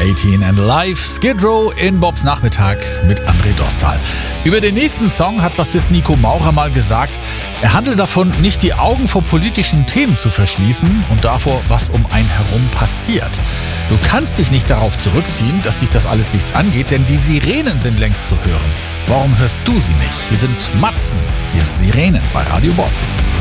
18 and Live, Skid Row in Bobs Nachmittag mit André Dostal. Über den nächsten Song hat Bassist Nico Maurer mal gesagt, er handelt davon, nicht die Augen vor politischen Themen zu verschließen und davor, was um einen herum passiert. Du kannst dich nicht darauf zurückziehen, dass dich das alles nichts angeht, denn die Sirenen sind längst zu hören. Warum hörst du sie nicht? Hier sind Matzen, hier ist Sirenen bei Radio Bob.